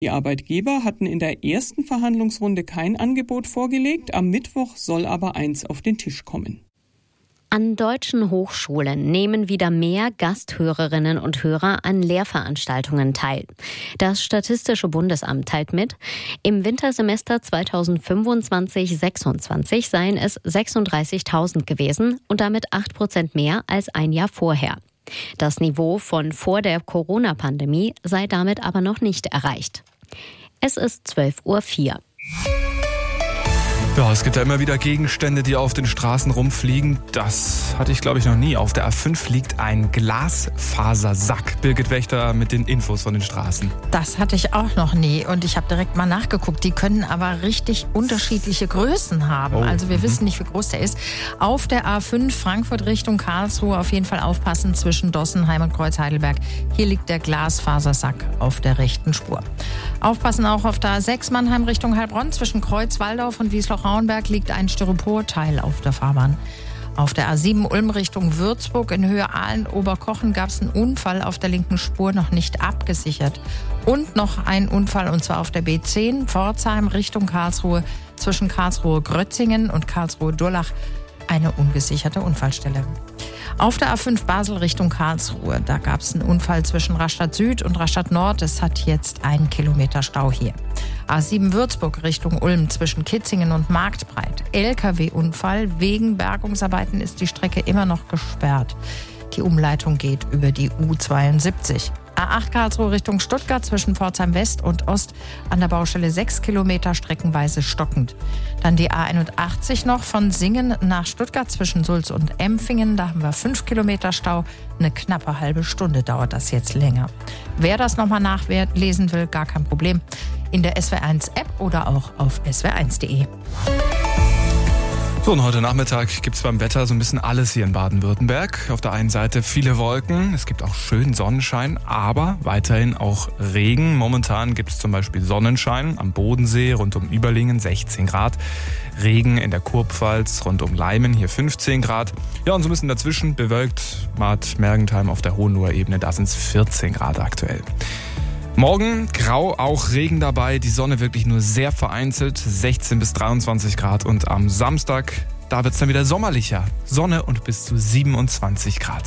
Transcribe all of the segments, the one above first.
Die Arbeitgeber hatten in der ersten Verhandlungsrunde kein Angebot vorgelegt, am Mittwoch soll aber eins auf den Tisch kommen. An deutschen Hochschulen nehmen wieder mehr Gasthörerinnen und Hörer an Lehrveranstaltungen teil. Das Statistische Bundesamt teilt mit, im Wintersemester 2025/26 seien es 36.000 gewesen und damit 8% mehr als ein Jahr vorher. Das Niveau von vor der Corona-Pandemie sei damit aber noch nicht erreicht. Es ist 12:04 Uhr. Ja, es gibt ja immer wieder Gegenstände, die auf den Straßen rumfliegen. Das hatte ich, glaube ich, noch nie. Auf der A5 liegt ein Glasfasersack. Birgit Wächter mit den Infos von den Straßen. Das hatte ich auch noch nie und ich habe direkt mal nachgeguckt. Die können aber richtig unterschiedliche Größen haben. Also wir wissen nicht, wie groß der ist. Auf der A5 Frankfurt Richtung Karlsruhe auf jeden Fall aufpassen zwischen Dossenheim und Kreuz-Heidelberg. Hier liegt der Glasfasersack auf der rechten Spur. Aufpassen auch auf der A6 Mannheim Richtung Heilbronn zwischen Kreuz-Walldorf und Wiesloch-Rauenberg liegt ein Styroporteil auf der Fahrbahn. Auf der A7 Ulm Richtung Würzburg in Höhe Aalen-Oberkochen gab es einen Unfall auf der linken Spur, noch nicht abgesichert. Und noch ein Unfall, und zwar auf der B10 Pforzheim Richtung Karlsruhe zwischen Karlsruhe-Grötzingen und Karlsruhe-Durlach. Eine ungesicherte Unfallstelle. Auf der A5 Basel Richtung Karlsruhe, da gab es einen Unfall zwischen Rastatt Süd und Rastatt Nord. Es hat jetzt 1 Kilometer Stau hier. A7 Würzburg Richtung Ulm zwischen Kitzingen und Marktbreit. LKW-Unfall. Wegen Bergungsarbeiten ist die Strecke immer noch gesperrt. Die Umleitung geht über die U72. A8 Karlsruhe Richtung Stuttgart zwischen Pforzheim West und Ost an der Baustelle 6 Kilometer streckenweise stockend. Dann die A81 noch von Singen nach Stuttgart zwischen Sulz und Empfingen. Da haben wir 5 Kilometer Stau. Eine knappe halbe Stunde dauert das jetzt länger. Wer das nochmal nachlesen will, gar kein Problem. In der SWR1-App oder auch auf swr1.de. So, und heute Nachmittag gibt es beim Wetter so ein bisschen alles hier in Baden-Württemberg. Auf der einen Seite viele Wolken, es gibt auch schönen Sonnenschein, aber weiterhin auch Regen. Momentan gibt es zum Beispiel Sonnenschein am Bodensee rund um Überlingen, 16 Grad. Regen in der Kurpfalz rund um Leimen, hier 15 Grad. Ja, und so ein bisschen dazwischen bewölkt Bad Mergentheim auf der Hohenloher-Ebene, da sind es 14 Grad aktuell. Morgen grau, auch Regen dabei, die Sonne wirklich nur sehr vereinzelt, 16 bis 23 Grad. Und am Samstag, da wird es dann wieder sommerlicher, Sonne und bis zu 27 Grad.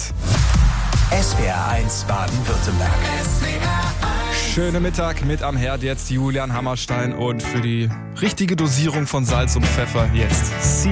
SWR1 Baden-Württemberg. Schönen Mittag mit am Herd jetzt Julian Hammerstein und für die richtige Dosierung von Salz und Pfeffer jetzt